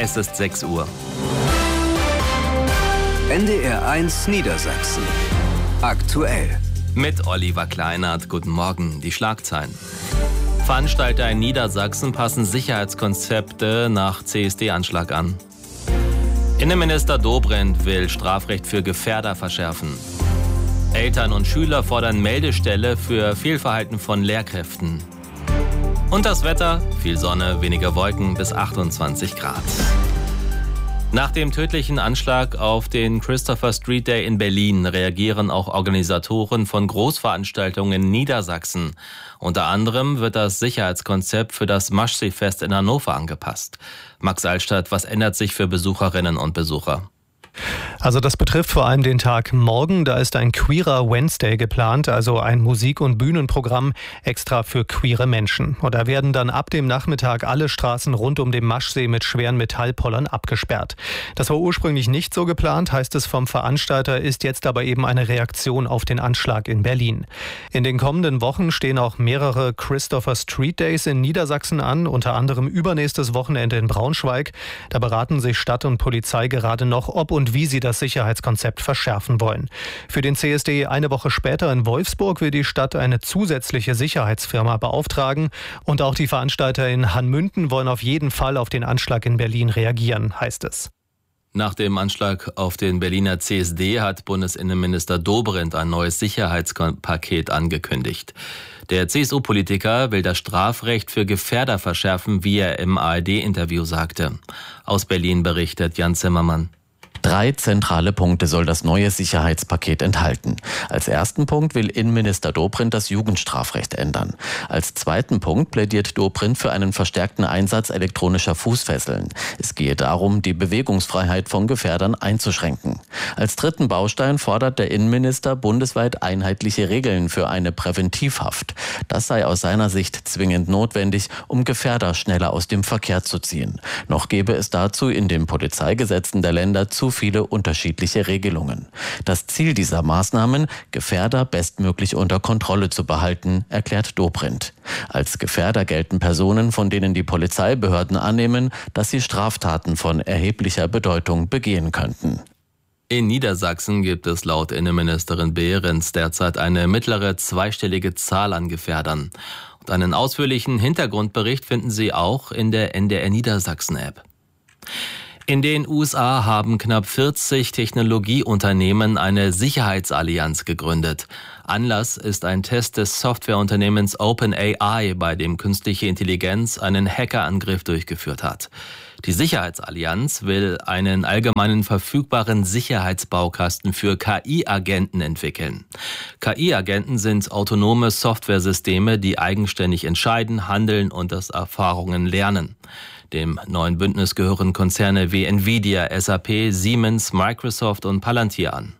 Es ist 6 Uhr. NDR 1 Niedersachsen. Aktuell. Mit Oliver Kleinert. Guten Morgen. Die Schlagzeilen. Veranstalter in Niedersachsen passen Sicherheitskonzepte nach CSD-Anschlag an. Innenminister Dobrindt will Strafrecht für Gefährder verschärfen. Eltern und Schüler fordern Meldestelle für Fehlverhalten von Lehrkräften. Und das Wetter: viel Sonne, weniger Wolken bis 28 Grad. Nach dem tödlichen Anschlag auf den Christopher Street Day in Berlin reagieren auch Organisatoren von Großveranstaltungen in Niedersachsen. Unter anderem wird das Sicherheitskonzept für das Maschsee-Fest in Hannover angepasst. Max Altstadt, was ändert sich für Besucherinnen und Besucher? Also das betrifft vor allem den Tag morgen. Da ist ein Queerer Wednesday geplant, also ein Musik- und Bühnenprogramm extra für queere Menschen. Und da werden dann ab dem Nachmittag alle Straßen rund um den Maschsee mit schweren Metallpollern abgesperrt. Das war ursprünglich nicht so geplant, heißt es vom Veranstalter, ist jetzt aber eben eine Reaktion auf den Anschlag in Berlin. In den kommenden Wochen stehen auch mehrere Christopher Street Days in Niedersachsen an, unter anderem übernächstes Wochenende in Braunschweig. Da beraten sich Stadt und Polizei gerade noch, ob und wie sie das Sicherheitskonzept verschärfen wollen. Für den CSD eine Woche später in Wolfsburg will die Stadt eine zusätzliche Sicherheitsfirma beauftragen. Und auch die Veranstalter in Hanmünden wollen auf jeden Fall auf den Anschlag in Berlin reagieren, heißt es. Nach dem Anschlag auf den Berliner CSD hat Bundesinnenminister Dobrindt ein neues Sicherheitspaket angekündigt. Der CSU-Politiker will das Strafrecht für Gefährder verschärfen, wie er im ARD-Interview sagte. Aus Berlin berichtet Jan Zimmermann. 3 zentrale Punkte soll das neue Sicherheitspaket enthalten. Als ersten Punkt will Innenminister Dobrindt das Jugendstrafrecht ändern. Als zweiten Punkt plädiert Dobrindt für einen verstärkten Einsatz elektronischer Fußfesseln. Es gehe darum, die Bewegungsfreiheit von Gefährdern einzuschränken. Als dritten Baustein fordert der Innenminister bundesweit einheitliche Regeln für eine Präventivhaft. Das sei aus seiner Sicht zwingend notwendig, um Gefährder schneller aus dem Verkehr zu ziehen. Noch gäbe es dazu in den Polizeigesetzen der Länder zu viele unterschiedliche Regelungen. Das Ziel dieser Maßnahmen, Gefährder bestmöglich unter Kontrolle zu behalten, erklärt Dobrindt. Als Gefährder gelten Personen, von denen die Polizeibehörden annehmen, dass sie Straftaten von erheblicher Bedeutung begehen könnten. In Niedersachsen gibt es laut Innenministerin Behrens derzeit eine mittlere zweistellige Zahl an Gefährdern. Und einen ausführlichen Hintergrundbericht finden Sie auch in der NDR Niedersachsen-App. In den USA haben knapp 40 Technologieunternehmen eine Sicherheitsallianz gegründet. Anlass ist ein Test des Softwareunternehmens OpenAI, bei dem künstliche Intelligenz einen Hackerangriff durchgeführt hat. Die Sicherheitsallianz will einen allgemeinen verfügbaren Sicherheitsbaukasten für KI-Agenten entwickeln. KI-Agenten sind autonome Softwaresysteme, die eigenständig entscheiden, handeln und aus Erfahrungen lernen. Dem neuen Bündnis gehören Konzerne wie Nvidia, SAP, Siemens, Microsoft und Palantir an.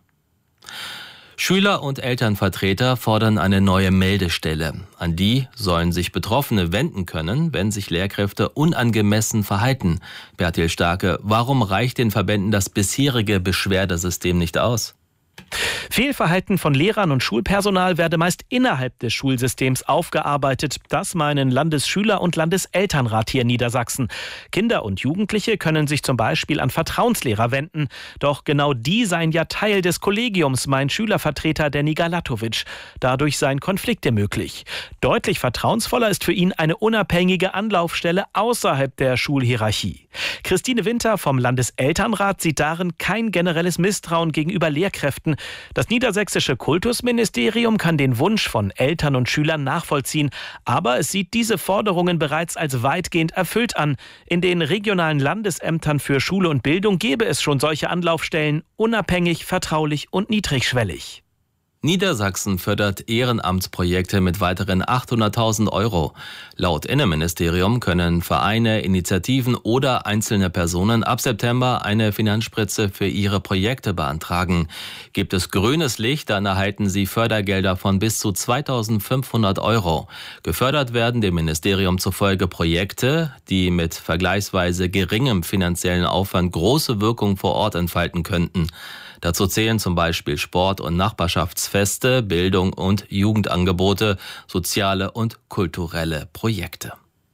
Schüler und Elternvertreter fordern eine neue Meldestelle. An die sollen sich Betroffene wenden können, wenn sich Lehrkräfte unangemessen verhalten. Bertil Starke, warum reicht den Verbänden das bisherige Beschwerdesystem nicht aus? Fehlverhalten von Lehrern und Schulpersonal werde meist innerhalb des Schulsystems aufgearbeitet. Das meinen Landesschüler- und Landeselternrat hier in Niedersachsen. Kinder und Jugendliche können sich zum Beispiel an Vertrauenslehrer wenden. Doch genau die seien ja Teil des Kollegiums, meint Schülervertreter Danny Galatovic. Dadurch seien Konflikte möglich. Deutlich vertrauensvoller ist für ihn eine unabhängige Anlaufstelle außerhalb der Schulhierarchie. Christine Winter vom Landeselternrat sieht darin kein generelles Misstrauen gegenüber Lehrkräften. Das niedersächsische Kultusministerium kann den Wunsch von Eltern und Schülern nachvollziehen, aber es sieht diese Forderungen bereits als weitgehend erfüllt an. In den regionalen Landesämtern für Schule und Bildung gäbe es schon solche Anlaufstellen, unabhängig, vertraulich und niedrigschwellig. Niedersachsen fördert Ehrenamtsprojekte mit weiteren 800.000 €. Laut Innenministerium können Vereine, Initiativen oder einzelne Personen ab September eine Finanzspritze für ihre Projekte beantragen. Gibt es grünes Licht, dann erhalten sie Fördergelder von bis zu 2.500 €. Gefördert werden dem Ministerium zufolge Projekte, die mit vergleichsweise geringem finanziellen Aufwand große Wirkung vor Ort entfalten könnten. Dazu zählen zum Beispiel Sport- und Nachbarschaftsfeste, Bildung und Jugendangebote, soziale und kulturelle Projekte.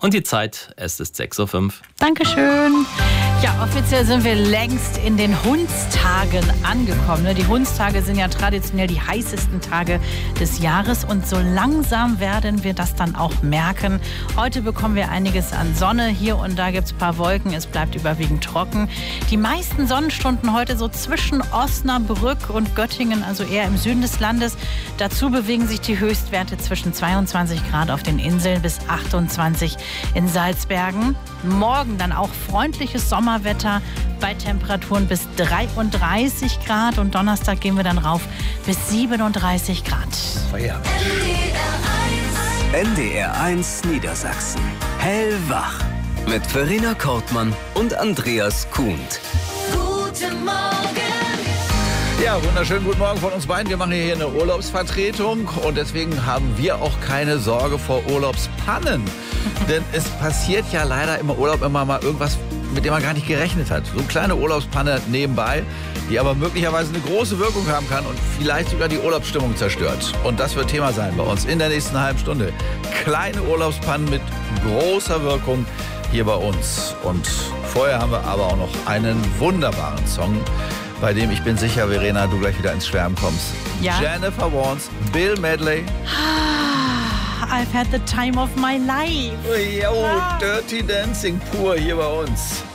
Und die Zeit, es ist 6:05 Uhr. Dankeschön. Ja, offiziell sind wir längst in den Hundstagen angekommen. Die Hundstage sind ja traditionell die heißesten Tage des Jahres und so langsam werden wir das dann auch merken. Heute bekommen wir einiges an Sonne. Hier und da gibt es ein paar Wolken. Es bleibt überwiegend trocken. Die meisten Sonnenstunden heute so zwischen Osnabrück und Göttingen, also eher im Süden des Landes. Dazu bewegen sich die Höchstwerte zwischen 22 Grad auf den Inseln bis 28 in Salzbergen. Morgen dann auch freundliches Sommerwetter bei Temperaturen bis 33 Grad. Und Donnerstag gehen wir dann rauf bis 37 Grad. NDR1 Niedersachsen. Hellwach. Mit Verena Kortmann und Andreas Kuhnt. Guten Morgen. Ja, wunderschönen guten Morgen von uns beiden. Wir machen hier eine Urlaubsvertretung und deswegen haben wir auch keine Sorge vor Urlaubspannen. Denn es passiert ja leider im Urlaub immer mal irgendwas, mit dem man gar nicht gerechnet hat. So eine kleine Urlaubspanne nebenbei, die aber möglicherweise eine große Wirkung haben kann und vielleicht sogar die Urlaubsstimmung zerstört. Und das wird Thema sein bei uns in der nächsten halben Stunde. Kleine Urlaubspannen mit großer Wirkung hier bei uns. Und vorher haben wir aber auch noch einen wunderbaren Song, bei dem ich bin sicher, Verena, du gleich wieder ins Schwärmen kommst. Ja? Jennifer Warnes, Bill Medley. I've had the time of my life. Dirty Dancing pur hier bei uns.